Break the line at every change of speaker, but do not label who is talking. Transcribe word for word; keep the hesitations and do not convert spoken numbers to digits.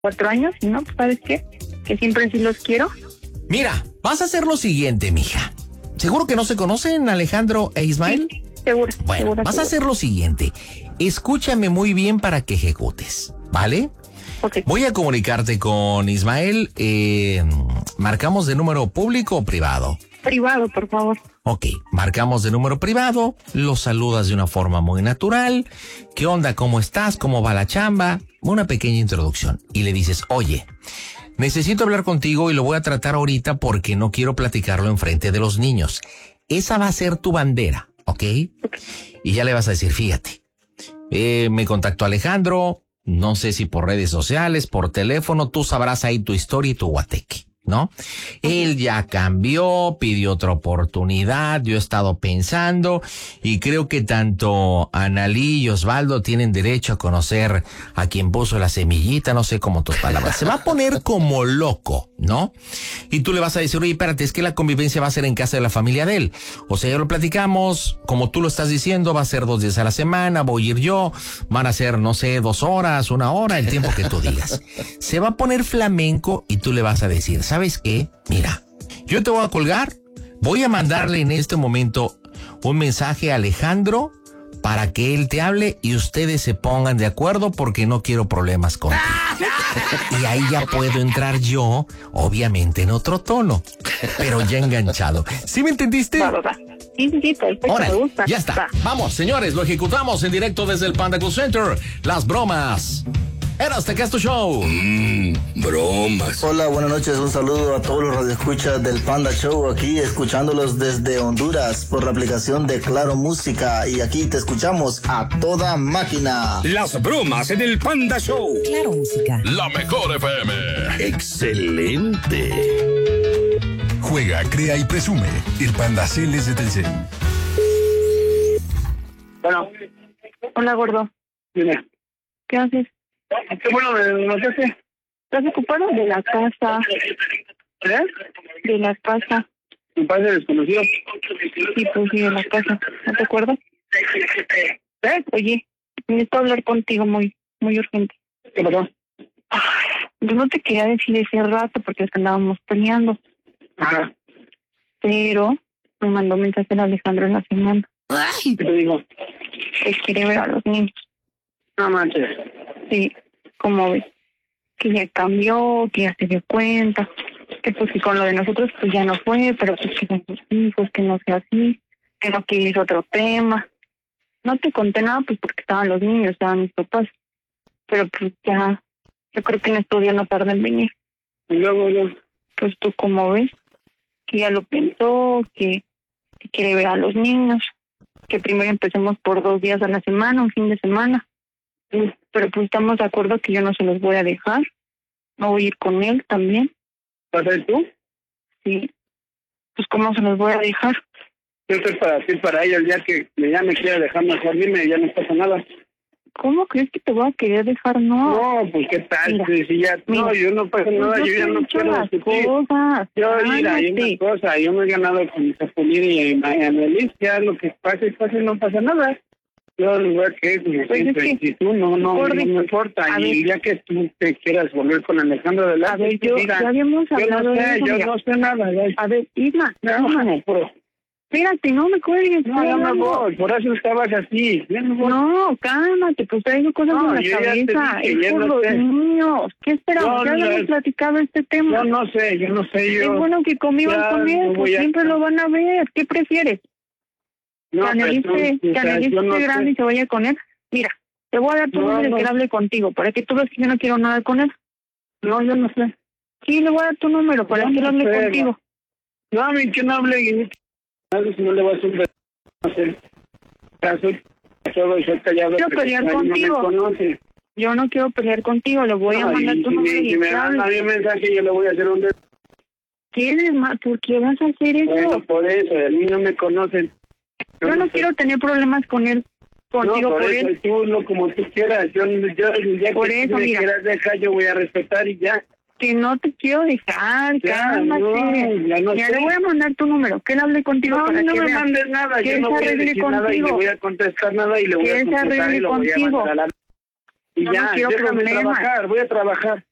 cuatro años, y no, pues ¿sabes qué? Que siempre sí los quiero.
Mira, vas a hacer lo siguiente, mija. ¿Seguro que no se conocen, Alejandro e Ismael?
Sí, seguro.
Bueno,
seguro,
vas
seguro.
a hacer lo siguiente. Escúchame muy bien para que ejecutes, ¿vale?
Okay.
Voy a comunicarte con Ismael. Eh, ¿Marcamos de número público o privado?
Privado, por favor.
Ok, marcamos de número privado, lo saludas de una forma muy natural. ¿Qué onda? ¿Cómo estás? ¿Cómo va la chamba? Una pequeña introducción. Y le dices, oye, necesito hablar contigo y lo voy a tratar ahorita porque no quiero platicarlo enfrente de los niños. Esa va a ser tu bandera, ¿ok? Y ya le vas a decir, fíjate, eh, me contactó Alejandro, no sé si por redes sociales, por teléfono, tú sabrás ahí tu historia y tu guateque, ¿no? Él ya cambió, pidió otra oportunidad, yo he estado pensando y creo que tanto Analí y Osvaldo tienen derecho a conocer a quien puso la semillita, no sé cómo tus palabras. Se va a poner como loco, ¿no? Y tú le vas a decir, oye, espérate, es que la convivencia va a ser en casa de la familia de él. O sea, ya lo platicamos, como tú lo estás diciendo, va a ser dos días a la semana, voy a ir yo, van a ser, no sé, dos horas, una hora, el tiempo que tú digas. Se va a poner flamenco y tú le vas a decir, ¿sabes qué? Mira, yo te voy a colgar, voy a mandarle en este momento un mensaje a Alejandro para que él te hable y ustedes se pongan de acuerdo porque no quiero problemas contigo. Y ahí ya puedo entrar yo, obviamente en otro tono, pero ya enganchado. ¿Sí me entendiste?
Va, va, va. Sí, sí, sí, perfecto,
Órale,
me gusta.
ya está.
Va.
Vamos, señores, lo ejecutamos en directo desde el Panda Cool Center. Las bromas. Eras de Casto Show.
Mmm, bromas.
Hola, buenas noches. Un saludo a todos los radioescuchas del Panda Show. Aquí escuchándolos desde Honduras por la aplicación de Claro Música. Y aquí te escuchamos a toda máquina.
Las bromas en el Panda Show.
Claro Música.
La mejor F M.
Excelente.
Juega, crea y presume. El Panda Cel es de Telcel.
Bueno,
Hola, gordo.
dime.
¿Qué haces?
Qué bueno, me notaste.
¿Estás ocupado? De la casa.
¿Eh?
De la casa.
Me parece desconocido.
Sí, pues sí, de la casa. ¿No te acuerdas?
¿Eh?
Oye, necesito hablar contigo muy, muy urgente.
¿Qué pasó?
Ay, yo no te quería decir ese rato porque es que andábamos peleando,
Ajá.
pero me mandó mensaje a Alejandro en la semana.
¿Qué te digo?
Que quiere ver a los niños.
No manches.
Sí, como ves, que ya cambió, que ya se dio cuenta, que pues que con lo de nosotros pues ya no fue, pero pues que con sus hijos, que no sea así, que no quieres otro tema. No te conté nada pues porque estaban los niños, estaban mis papás, pero pues ya, yo creo que en estos días no tarda en venir.
Y luego, yo.
Pues tú como ves, que ya lo pensó, que, que quiere ver a los niños, que primero empecemos por dos días a la semana, un fin de semana. Pero pues estamos de acuerdo que yo no se los voy a dejar. No voy a ir con él también.
¿Vas a ir tú?
Sí. Pues ¿cómo se los voy a dejar?
Yo estoy para ti, para ella, el día que ya me quiera dejar mejor, dime, ya no pasa nada.
¿Cómo crees que te voy a querer dejar? No.
No, pues qué tal,
Mira,
si, si ya,
mira,
no, yo no pasa
pues
nada,
yo
yo
te
ya
he
no
dicho
quiero
las
discutir.
cosas.
Yo, mira, hay
Cálmate.
una cosa, yo me he ganado con Zapulín y Annelies, ya lo que pase, pase, no pasa nada. Yo lo voy a querer como
Pues
siempre,
es que,
y tú no, no,
Gordy,
no me importa,
a
y
ver.
el día que tú te quieras volver con Alejandro
A
adelante,
ver, yo,
mira,
ya habíamos
yo
hablado
no
de
sé,
eso.
yo
mira.
no sé nada, ya.
A ver, Isma,
No,
Isma,
no, pero,
espérate, no me cuelgues.
no,
estoy
yo me
hablando.
voy, por eso estabas así, yo me voy.
No, cálmate, pues traigo cosas
No,
en la
yo ya te
cabeza.
dije,
Es
ya
por
no
los
sé.
niños. ¿Qué esperamos?
No,
ya
no,
habíamos
no.
platicado este tema.
Yo no sé, yo no sé, yo...
Es bueno que conmigo
ya
con él,
no
pues
voy a-
siempre lo van a ver. ¿Qué prefieres?
No,
que Annelies
pero,
esté-
o
que
sea,
Annelies
yo no
esté grande
sé.
y se vaya con él. Mira, te voy a dar tu
No,
número y
no.
que él hable contigo, para que tú veas que yo no quiero nada con él.
No, yo no sé.
Sí, le voy a dar tu número para
Yo
que él
no
hable
sé,
contigo.
No, a mí que no hable, y a ver si no le voy a hacer un re- no sé. Ya soy todo y soy callado.
Quiero
pero
pelear
nadie
contigo.
No me conoce.
Yo no quiero pelear contigo, le voy a
No,
mandar
y
tu
si
número
me,
y
si me
que
manda
hable.
un mensaje, yo le voy a hacer un... de-
¿Quieres más? ¿Por qué vas a hacer eso?
Bueno, por eso, a mí no me conocen.
Yo no
sé.
quiero tener problemas con él, contigo
no, por,
por
eso,
él.
tú lo como tú quieras. Yo, yo el día
Por
que
eso,
tú me
mira.
quieras dejar, yo voy a respetar y ya.
Que no te quiero dejar,
Ya,
cálmate.
no, ya no
Ya
sé.
le voy a mandar tu número, que él hable contigo
No,
para
no
que
me
vea.
mandes nada,
Que
yo
él
no
se
voy a
arregle
decir nada y le
contigo.
voy a contestar nada y le voy
Que
a
él se
contestar y
arregle
lo voy a
contigo.
mandar a la... Y
Yo no
ya,
quiero
déjame
problemas.
trabajar, voy a trabajar.